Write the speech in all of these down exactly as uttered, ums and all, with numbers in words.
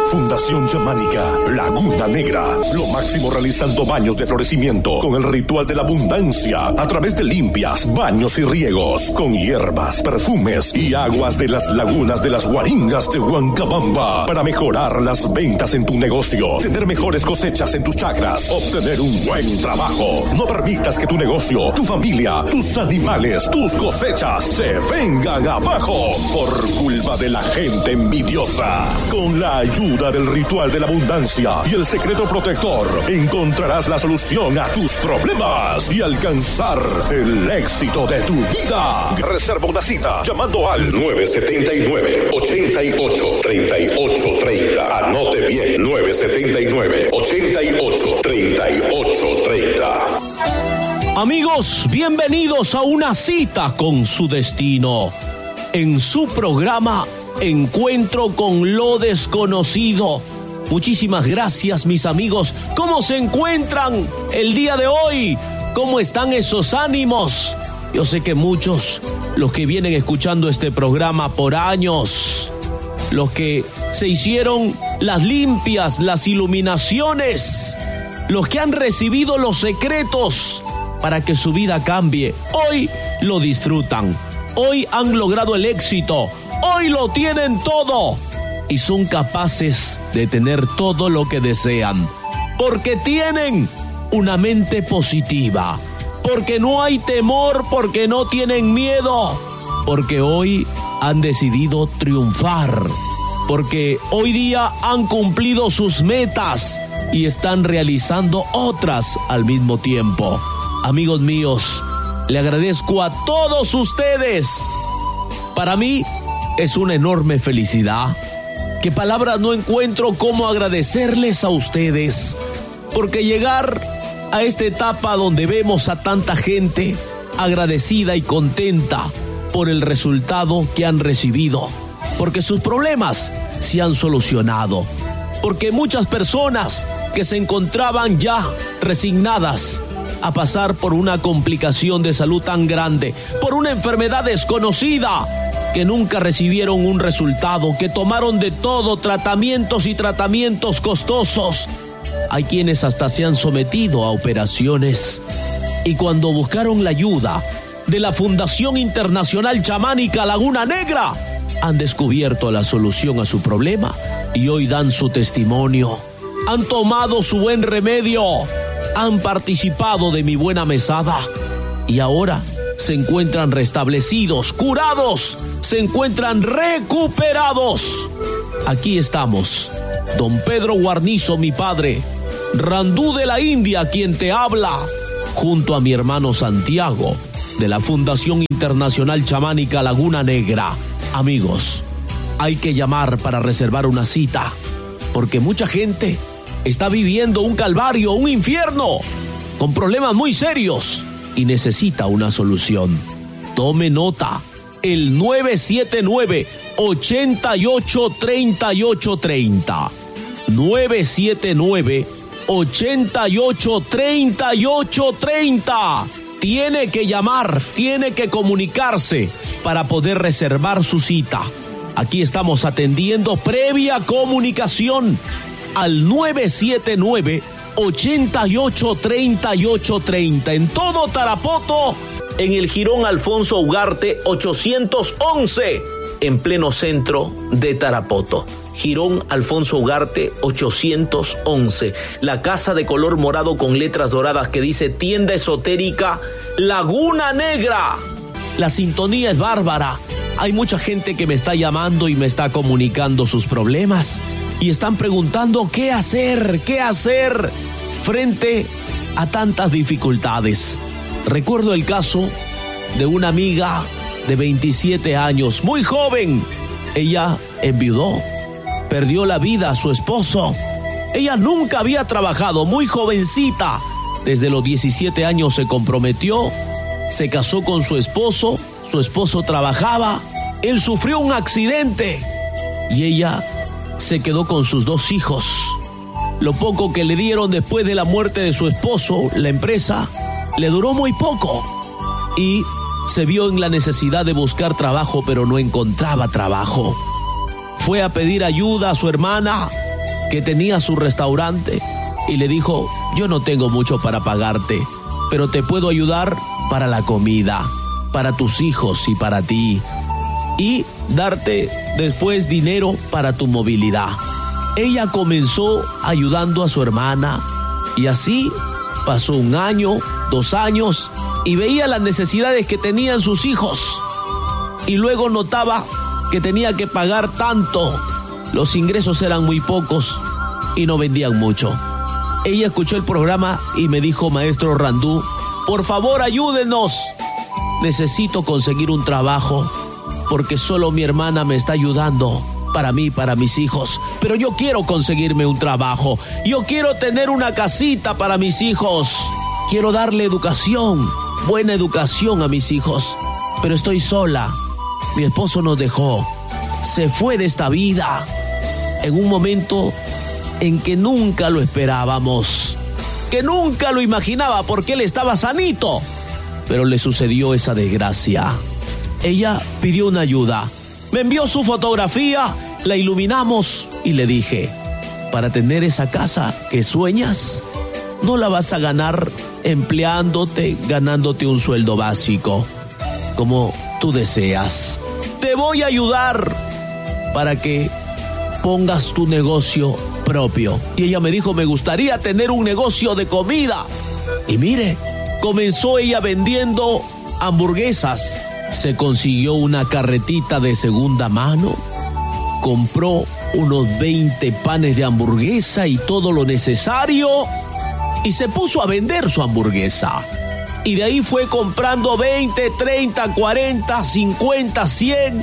Fundación Chamánica Laguna Negra. Lo máximo realizando baños de florecimiento con el ritual de la abundancia a través de limpias, baños y riegos con hierbas, perfumes y aguas de las lagunas de las Guaringas de Huancabamba para mejorar las ventas en tu negocio, tener mejores cosechas en tus chacras, obtener un buen trabajo. No permitas que tu negocio, tu familia, tus animales, tus cosechas se vengan abajo por culpa de la gente envidiosa. Con la ayuda del ritual de la abundancia y el secreto protector, encontrarás la solución a tus problemas y alcanzar el éxito de tu vida. Reserva una cita llamando al nueve siete nueve, ocho ocho, tres ocho tres cero. Anote bien, nueve siete nueve, ocho ocho, tres ocho tres cero. Amigos, bienvenidos a una cita con su destino. En su programa Encuentro con lo Desconocido. Muchísimas gracias, mis amigos. ¿Cómo se encuentran el día de hoy? ¿Cómo están esos ánimos? Yo sé que muchos, los que vienen escuchando este programa por años, los que se hicieron las limpias, las iluminaciones, los que han recibido los secretos para que su vida cambie, hoy lo disfrutan. Hoy han logrado el éxito. Hoy lo tienen todo y son capaces de tener todo lo que desean, porque tienen una mente positiva, porque no hay temor, porque no tienen miedo, porque hoy han decidido triunfar, porque hoy día han cumplido sus metas y están realizando otras al mismo tiempo. Amigos míos, le agradezco a todos ustedes. Para mí es una enorme felicidad, que palabras no encuentro cómo agradecerles a ustedes, porque llegar a esta etapa donde vemos a tanta gente agradecida y contenta por el resultado que han recibido, porque sus problemas se han solucionado, porque muchas personas que se encontraban ya resignadas a pasar por una complicación de salud tan grande, por una enfermedad desconocida, que nunca recibieron un resultado, que tomaron de todo, tratamientos y tratamientos costosos. Hay quienes hasta se han sometido a operaciones. Y cuando buscaron la ayuda de la Fundación Internacional Chamánica Laguna Negra, han descubierto la solución a su problema y hoy dan su testimonio. Han tomado su buen remedio, han participado de mi buena mesada y ahora se encuentran restablecidos, curados, se encuentran recuperados. Aquí estamos, don Pedro Guarnizo, mi padre, Randú de la India, quien te habla, junto a mi hermano Santiago, de la Fundación Internacional Chamánica Laguna Negra. Amigos, hay que llamar para reservar una cita, porque mucha gente está viviendo un calvario, un infierno, con problemas muy serios y necesita una solución. Tome nota, el nueve siete nueve, ocho ocho, tres ocho tres cero. nueve siete nueve, ocho ocho, tres ocho tres cero. Tiene que llamar, tiene que comunicarse para poder reservar su cita. Aquí estamos atendiendo previa comunicación al nueve siete nueve, ocho ocho, tres ocho tres cero. En todo Tarapoto, en el Jirón Alfonso Ugarte ochocientos once, en pleno centro de Tarapoto. Jirón Alfonso Ugarte ochocientos once, la casa de color morado con letras doradas que dice Tienda Esotérica Laguna Negra. La sintonía es bárbara. Hay mucha gente que me está llamando y me está comunicando sus problemas y están preguntando qué hacer, qué hacer frente a tantas dificultades. Recuerdo el caso de una amiga de veintisiete años, muy joven. Ella enviudó, perdió la vida a su esposo. Ella nunca había trabajado, muy jovencita. Desde los diecisiete años se comprometió, se casó con su esposo, su esposo trabajaba, él sufrió un accidente y ella se quedó con sus dos hijos. Lo poco que le dieron después de la muerte de su esposo, la empresa, le duró muy poco y se vio en la necesidad de buscar trabajo, pero no encontraba trabajo. Fue a pedir ayuda a su hermana que tenía su restaurante y le dijo: yo no tengo mucho para pagarte, pero te puedo ayudar para la comida, para tus hijos y para ti, y darte después dinero para tu movilidad. Ella comenzó ayudando a su hermana y así pasó un año, dos años y veía las necesidades que tenían sus hijos y luego notaba que tenía que pagar tanto. Los ingresos eran muy pocos y no vendían mucho. Ella escuchó el programa y me dijo: maestro Randú, por favor ayúdenos. Necesito conseguir un trabajo porque solo mi hermana me está ayudando para mí, para mis hijos. Pero yo quiero conseguirme un trabajo. Yo quiero tener una casita para mis hijos. Quiero darle educación, buena educación a mis hijos. Pero estoy sola. Mi esposo nos dejó. Se fue de esta vida en un momento en que nunca lo esperábamos, que nunca lo imaginaba porque él estaba sanito, pero le sucedió esa desgracia. Ella pidió una ayuda, me envió su fotografía, la iluminamos y le dije: para tener esa casa que sueñas, no la vas a ganar empleándote, ganándote un sueldo básico, como tú deseas. Te voy a ayudar para que pongas tu negocio propio. Y ella me dijo: me gustaría tener un negocio de comida. Y mire, comenzó ella vendiendo hamburguesas. Se consiguió una carretita de segunda mano, compró unos veinte panes de hamburguesa y todo lo necesario y se puso a vender su hamburguesa. Y de ahí fue comprando veinte, treinta, cuarenta, cincuenta, cien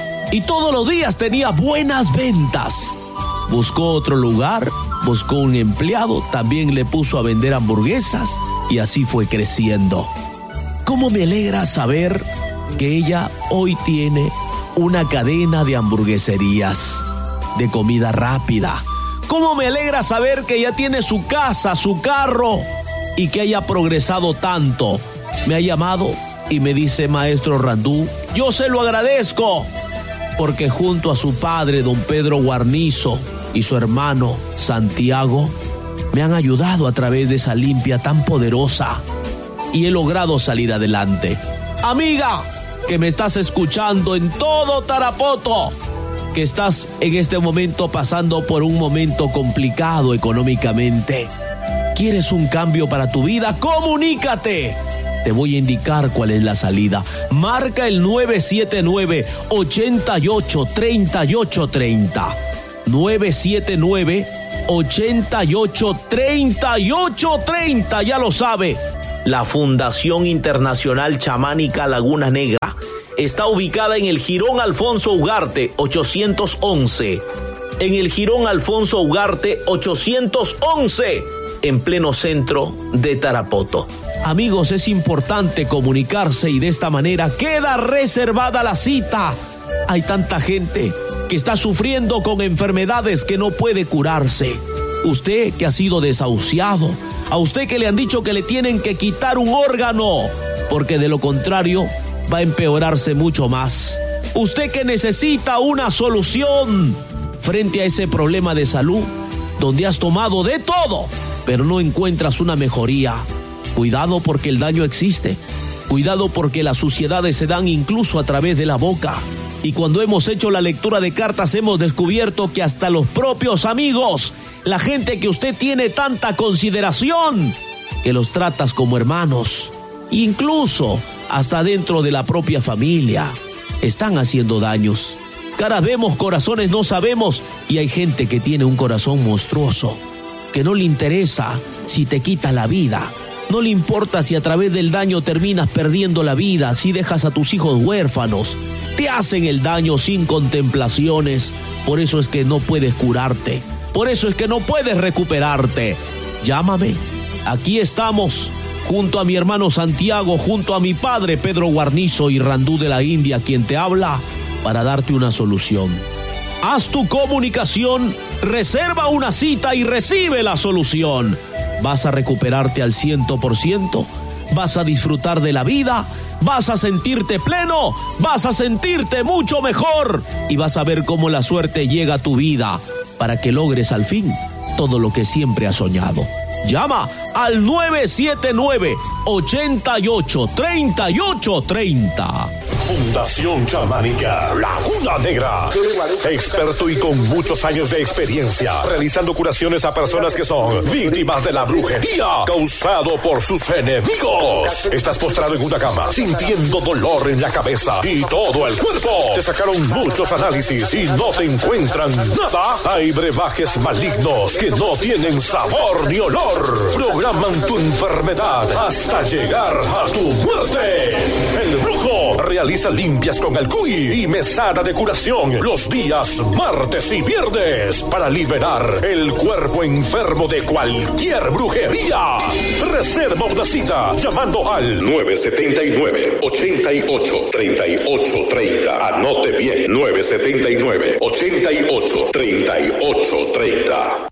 y todos los días tenía buenas ventas. Buscó otro lugar, buscó un empleado, también le puso a vender hamburguesas y así fue creciendo. ¿Cómo me alegra saber que ella hoy tiene una cadena de hamburgueserías, de comida rápida? ¿Cómo me alegra saber que ella tiene su casa, su carro y que haya progresado tanto? Me ha llamado y me dice: maestro Randú, yo se lo agradezco porque junto a su padre, don Pedro Guarnizo, y su hermano Santiago, me han ayudado a través de esa limpia tan poderosa y he logrado salir adelante. Amiga, que me estás escuchando en todo Tarapoto, que estás en este momento pasando por un momento complicado económicamente, ¿quieres un cambio para tu vida? ¡Comunícate! Te voy a indicar cuál es la salida. Marca el nueve siete nueve, ocho ocho, tres ocho tres cero. nueve siete nueve, ocho ocho, tres ocho tres cero. Ya lo sabe. La Fundación Internacional Chamánica Laguna Negra está ubicada en el Jirón Alfonso Ugarte ochocientos once. En el Jirón Alfonso Ugarte ochocientos once, en pleno centro de Tarapoto. Amigos, es importante comunicarse y de esta manera queda reservada la cita. Hay tanta gente que está sufriendo con enfermedades que no puede curarse. Usted que ha sido desahuciado, a usted que le han dicho que le tienen que quitar un órgano, porque de lo contrario va a empeorarse mucho más. Usted que necesita una solución frente a ese problema de salud, donde has tomado de todo, pero no encuentras una mejoría. Cuidado porque el daño existe. Cuidado porque las suciedades se dan incluso a través de la boca. Y cuando hemos hecho la lectura de cartas hemos descubierto que hasta los propios amigos, la gente que usted tiene tanta consideración, que los tratas como hermanos, incluso hasta dentro de la propia familia, están haciendo daños. Caras vemos, corazones no sabemos, y hay gente que tiene un corazón monstruoso, que no le interesa si te quita la vida. No le importa si a través del daño terminas perdiendo la vida, si dejas a tus hijos huérfanos. Te hacen el daño sin contemplaciones. Por eso es que no puedes curarte. Por eso es que no puedes recuperarte. Llámame. Aquí estamos, junto a mi hermano Santiago, junto a mi padre Pedro Guarnizo y Randú de la India, quien te habla, para darte una solución. Haz tu comunicación, reserva una cita y recibe la solución. Vas a recuperarte al ciento por ciento, vas a disfrutar de la vida, vas a sentirte pleno, vas a sentirte mucho mejor y vas a ver cómo la suerte llega a tu vida. para que logres al fin todo lo que siempre has soñado. Llama al nueve siete nueve, ocho ocho, tres ocho tres cero. Fundación Chamánica Laguna Negra. Experto y con muchos años de experiencia realizando curaciones a personas que son víctimas de la brujería causado por sus enemigos. Estás postrado en una cama sintiendo dolor en la cabeza y todo el cuerpo. Te sacaron muchos análisis y no te encuentran nada. Hay brebajes malignos que no tienen sabor ni olor. Programan tu enfermedad hasta llegar a tu muerte. El brujo realiza limpias con el cuy y mesada de curación los días martes y viernes para liberar el cuerpo enfermo de cualquier brujería. Reserva una cita llamando al nueve siete nueve, ocho ocho, tres ocho tres cero. Anote bien, nueve siete nueve, ocho ocho, tres ocho tres cero.